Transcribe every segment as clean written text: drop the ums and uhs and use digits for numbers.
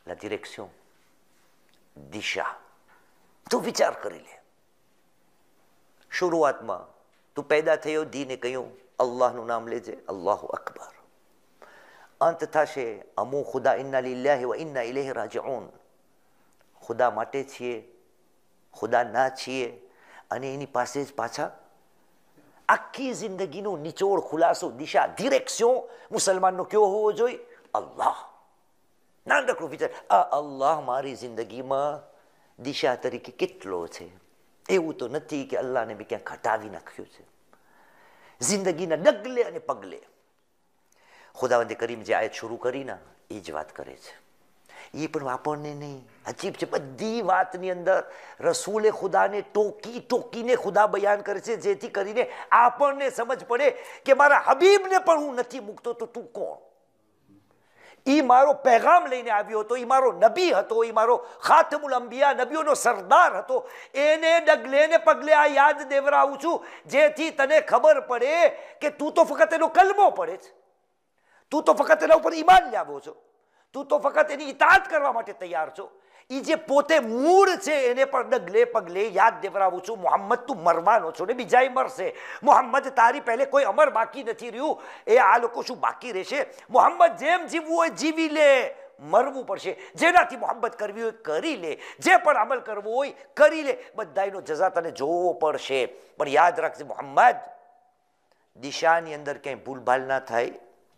La direction, દિશા. તું વિચાર કરી લે. શરૂઆતમાં તું પેદા થયો, દીને કહ્યું અલ્લાહનું નામ લેજે, અલ્લાહુ અકબર. અંત થશે અમુ ખુદા ઇન્ના લિલ્લાહી વ ઇન્ના ઇલૈહિ રાજીઉન. ખુદા માટે છીએ, ખુદા ના છીએ, અને એની પાસે જ પાછા. આખી જિંદગીનો નિચોડ, ખુલાસો, દિશા, ડિરેક્શન મુસલમાનનો કયો હોવો જોઈએ? અલ્લાહ. નાનકડું વિચાર, આ અલ્લાહ મારી જિંદગીમાં દિશા તરીકે કેટલો છે? એવું તો નથી કે અલ્લાહને બી ક્યાં ઘટાવી નાખ્યું છે. જિંદગીના ડગલે અને પગલે ખુદાવંદે કરીમ જે આયત શરૂ કરી ને એ જ વાત કરે છે. એ પણ આપણને નહીં, અજીબ છે. બધી વાતની અંદર રસૂલે ખુદાને ટોકીને ખુદા બયાન કરે છે, જેથી કરીને આપણને સમજ પડે કે મારા હબીબને પણ હું નથી મૂકતો તો તું કોણ? એ મારો પેગામ લઈને આવ્યો હતો, એ મારો નબી હતો, એ મારો ખાતમુલ અંબિયા, નબીઓનો સરદાર હતો. એને ડગલે ને પગલે આ યાદ દેવરાવું છું, જેથી તને ખબર પડે કે તું તો ફક્ત એનો કલમો પડે છે, તું તો ફક્ત એના ઉપર ઈમાન લાવો છો, તું તો ફક્ત એની ઇતાત કરવા માટે તૈયાર છો. એ જે પોતે મૂળ છે એને પણ ડગલે પગલે યાદ દેવરાવું છું. મોહમ્મદ તું મરવાનો છો ને બીજાય મરશે. મોહમ્મદ તારી પહેલે કોઈ અમર બાકી નથી રહ્યું. એ આ લોકો શું બાકી રહેશે? મોહમ્મદ જેમ જીવવું હોય જીવી લે, મરવું પડશે. જેનાથી મોહબ્બત કરવી હોય કરી લે, જે પણ અમલ કરવો હોય કરી લે. બધાનો જઝા તને જોવો પડશે. પણ યાદ રાખજે મોહમ્મદ, દિશાની અંદર ક્યાંય ભૂલભાલ ના થાય,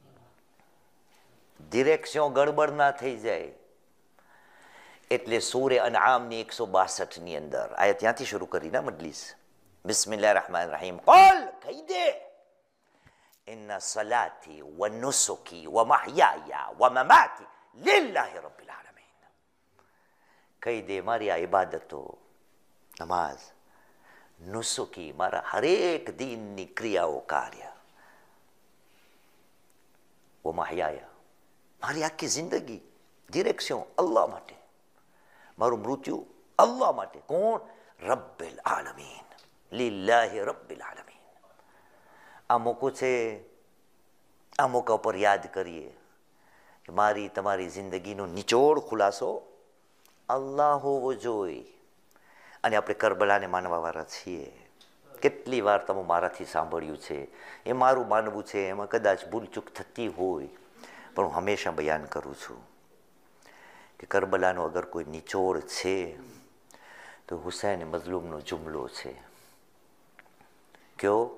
ડિરેક્શન ગડબડ ના થઈ જાય. એટલે સૂરે અનઆમની 162ની અંદર આયા ત્યાંથી શરૂ કરીને મજલિસ. બિસ્મિલ્લાહ રહમાન રહીમ. કલ, કહી દે, ઇન્ના સલાતી વ નુસુકી વ મહયાયા વ મમાતી લિલ્લાહી રબ્બિલ આલમીન. કહી દે મારી આ ઇબાદતો, નમાઝ, નુસુકી, મારા હરેક દીનની ક્રિયાઓ, કાર્ય, વ મહયાયા, મારી આખી જિંદગી, ડિરેક્શન અલ્લાહ માટે, મારું મૃત્યુ અલ્લાહ માટે. કોણ? રબ્બિલ આલમીન, લિલ્લાહી રબ્બિલ આલમીન. આ મોકો છે, આ મોકા પર યાદ કરીએ કે મારી તમારી જિંદગીનો નિચોડ ખુલાસો અલ્લાહ હોવો જોઈએ. અને આપણે કરબલાને માનવાવાળા છીએ. કેટલી વાર તમે મારાથી સાંભળ્યું છે, એ મારું માનવું છે, એમાં કદાચ ભૂલચૂક થતી હોય, પણ હું હંમેશા બયાન કરું છું કે કરબલાનો અગર કોઈ નિચોડ છે તો હુસૈન મઝલૂમનો જુમલો છે. કયો?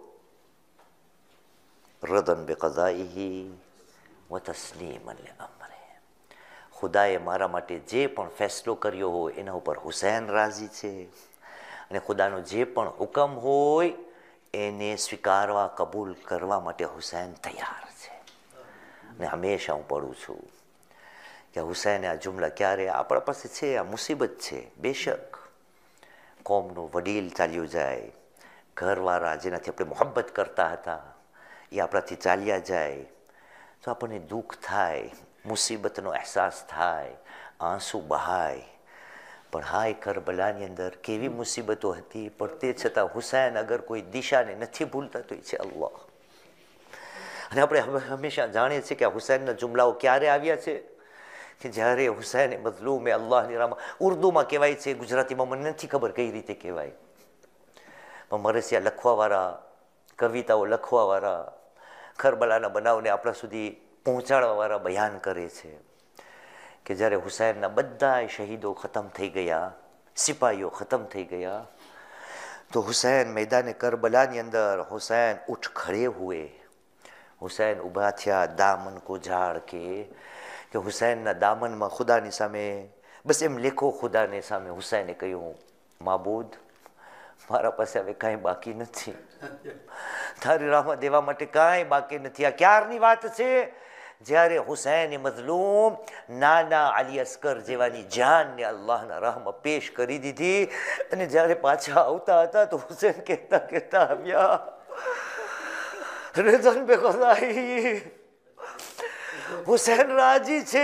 રદન બિકઝાઇહી વ તસ્લીમન લિઅમ્રે. ખુદાએ મારા માટે જે પણ ફેસલો કર્યો હોય એના ઉપર હુસૈન રાજી છે, અને ખુદાનો જે પણ હુકમ હોય એને સ્વીકારવા, કબૂલ કરવા માટે હુસૈન તૈયાર છે. અને હંમેશા હું પડું છું કે હુસૈન આ જુમલા ક્યારે આપણા પાસે છે, આ મુસીબત છે. બેશક કોમનું વડીલ ચાલ્યું જાય, ઘરવાળા જેનાથી આપણે મોહબ્બત કરતા હતા એ આપણાથી ચાલ્યા જાય તો આપણને દુઃખ થાય, મુસીબતનો અહેસાસ થાય, આંસુ બહાય. પણ હાય, કરબલાની અંદર કેવી મુસીબતો હતી, પણ તે છતાં હુસૈન અગર કોઈ દિશાને નથી ભૂલતા તો એ છે અલ્લાહ. અને આપણે હંમેશા જાણીએ છીએ કે આ હુસૈનના જુમલાઓ ક્યારે આવ્યા છે કે જ્યારે હુસૈન મઝલૂમ અલ્લાહની રાહમાં, ઉર્દુમાં કહેવાય છે, ગુજરાતીમાં મને નથી ખબર કઈ રીતે કહેવાય, પણ મરસિયા લખવાવાળા, કવિતાઓ લખવાવાળા, કરબલાના બનાવને આપણા સુધી પહોંચાડવાવાળા બયાન કરે છે કે જ્યારે હુસૈનના બધા શહીદો ખતમ થઈ ગયા, સિપાહીઓ ખતમ થઈ ગયા, તો હુસૈન मैदान કરબલાની અંદર હુસૈન ઉઠ ખડે હુએ. હુસૈન ઊભા થયા દામન કો ઝાડ કે હુસૈનના દામનમાં ખુદાની સામે બસ એમ લેખો. ખુદાની સામે હુસૈને કહ્યું, માબૂદ, મારા પાસે હવે કાંઈ બાકી નથી, તારી રાહમાં દેવા માટે કાંઈ બાકી નથી. આ ક્યારની વાત છે? જ્યારે હુસૈન મઝલૂમ નાના અલી અસ્કર જેવાની જાનને અલ્લાહના રાહમાં પેશ કરી દીધી, અને જ્યારે પાછા આવતા હતા તો હુસૈન કહેતા કહેતા આવ્યા, રઝન બેકઝાઈ, હુસૈન રાજી છે,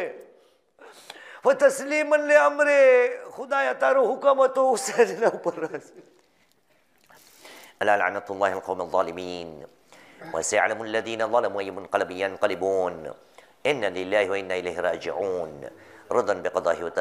વ તસ્લીમન લે અમરે, ખુદાએ તારો હુકમ હતો હુસૈનના ઉપર રાજી. અલા લઅનતુલ્લાહિ અલ કૌમ અઝ્ઝાલિમીન وسيعلم الذين ظلموا أي منقلب ينقلبون إن لله وإنا إليه راجعون. رضا بقضائه وتسليمه